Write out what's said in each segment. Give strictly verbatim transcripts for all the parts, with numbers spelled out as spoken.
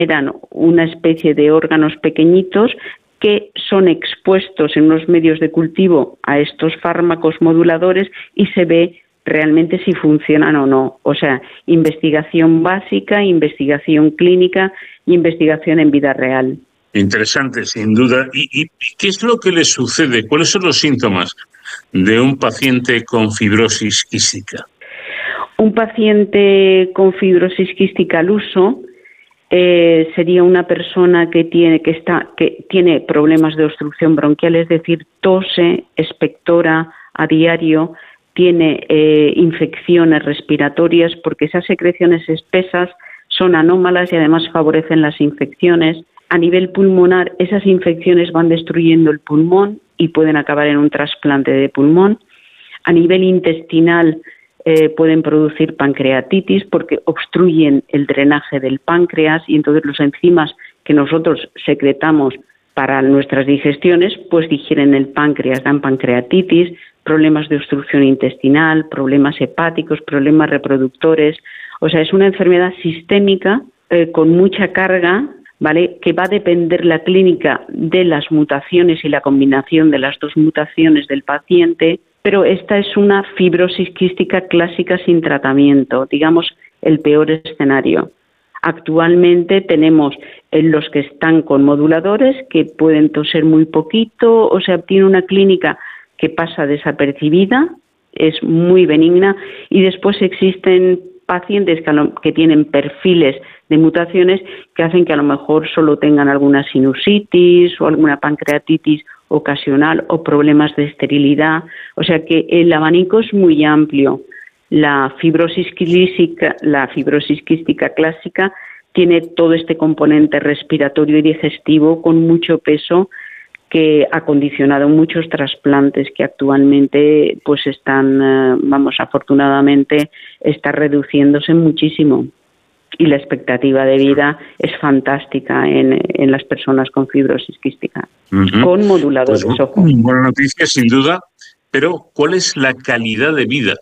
eran una especie de órganos pequeñitos que son expuestos en unos medios de cultivo a estos fármacos moduladores y se ve realmente si funcionan o no. O sea, investigación básica, investigación clínica y investigación en vida real. Interesante, sin duda. ¿Y, y qué es lo que le sucede? ¿Cuáles son los síntomas de un paciente con fibrosis quística? Un paciente con fibrosis quística al uso eh, sería una persona que tiene que está que tiene problemas de obstrucción bronquial, es decir, tose, expectora a diario, tiene eh, infecciones respiratorias porque esas secreciones espesas son anómalas y además favorecen las infecciones. A nivel pulmonar, esas infecciones van destruyendo el pulmón y pueden acabar en un trasplante de pulmón. A nivel intestinal, eh, pueden producir pancreatitis porque obstruyen el drenaje del páncreas y entonces los enzimas que nosotros secretamos para nuestras digestiones, pues digieren el páncreas, dan pancreatitis, problemas de obstrucción intestinal, problemas hepáticos, problemas reproductores. O sea, es una enfermedad sistémica eh, con mucha carga, ¿vale?, que va a depender la clínica de las mutaciones y la combinación de las dos mutaciones del paciente, pero esta es una fibrosis quística clásica sin tratamiento, digamos el peor escenario. Actualmente tenemos en los que están con moduladores que pueden toser muy poquito, o sea, tiene una clínica que pasa desapercibida, es muy benigna, y después existen pacientes que, lo, que tienen perfiles de mutaciones que hacen que a lo mejor solo tengan alguna sinusitis o alguna pancreatitis ocasional o problemas de esterilidad. O sea que el abanico es muy amplio. La fibrosis quística, la fibrosis quística clásica tiene todo este componente respiratorio y digestivo con mucho peso que ha condicionado muchos trasplantes que actualmente pues están, vamos, afortunadamente está reduciéndose muchísimo y la expectativa de vida es fantástica en, en las personas con fibrosis quística, uh-huh. con moduladores, pues, ojo. Buena noticia, sin duda, pero ¿cuál es la calidad de vida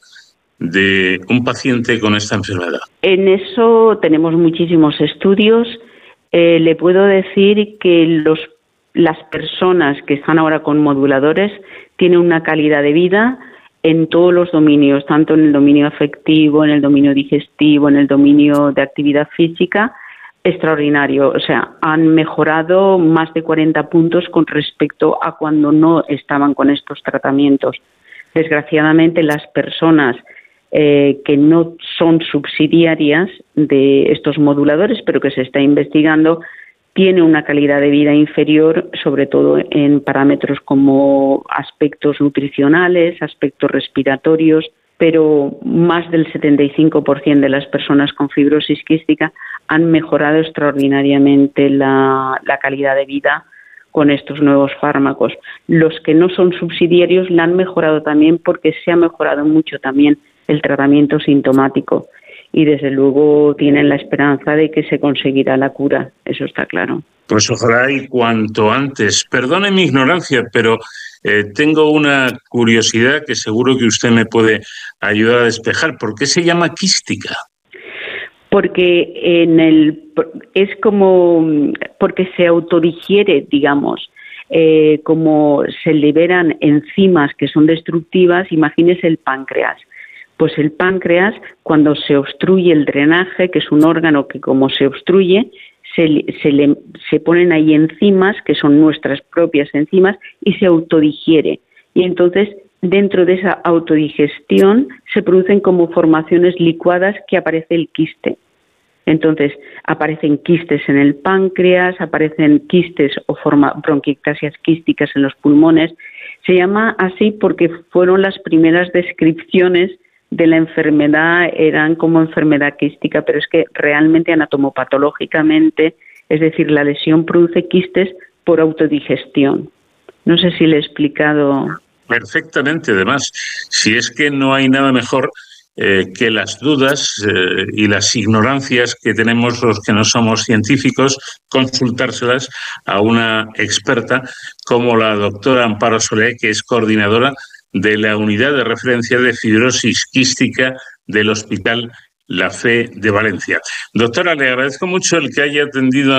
de un paciente con esta enfermedad? En eso tenemos muchísimos estudios. Eh, le puedo decir que los las personas que están ahora con moduladores tienen una calidad de vida en todos los dominios, tanto en el dominio afectivo, en el dominio digestivo, en el dominio de actividad física, extraordinario. O sea, han mejorado más de cuarenta puntos con respecto a cuando no estaban con estos tratamientos. Desgraciadamente, las personas eh, que no son subsidiarias de estos moduladores, pero que se está investigando, tiene una calidad de vida inferior, sobre todo en parámetros como aspectos nutricionales, aspectos respiratorios, pero más del setenta y cinco por ciento de las personas con fibrosis quística han mejorado extraordinariamente la, la calidad de vida con estos nuevos fármacos. Los que no son subsidiarios la han mejorado también porque se ha mejorado mucho también el tratamiento sintomático. Y desde luego tienen la esperanza de que se conseguirá la cura, eso está claro. Pues ojalá y cuanto antes. Perdone mi ignorancia, pero eh, tengo una curiosidad que seguro que usted me puede ayudar a despejar. ¿Por qué se llama quística? Porque en el es como porque se autodigiere, digamos, eh, como se liberan enzimas que son destructivas. Imagínese el páncreas. Pues el páncreas, cuando se obstruye el drenaje, que es un órgano que como se obstruye, se, se, le, se ponen ahí enzimas, que son nuestras propias enzimas, y se autodigiere. Y entonces, dentro de esa autodigestión, se producen como formaciones licuadas que aparece el quiste. Entonces, aparecen quistes en el páncreas, aparecen quistes o forma bronquiectasias quísticas en los pulmones. Se llama así porque fueron las primeras descripciones de la enfermedad, eran como enfermedad quística, pero es que realmente anatomopatológicamente, es decir, la lesión produce quistes por autodigestión. No sé si le he explicado. Perfectamente, además, si es que no hay nada mejor eh, que las dudas eh, y las ignorancias que tenemos los que no somos científicos, consultárselas a una experta como la doctora Amparo Solé, que es coordinadora de la unidad de referencia de fibrosis quística del Hospital La Fe de Valencia. Doctora, le agradezco mucho el que haya atendido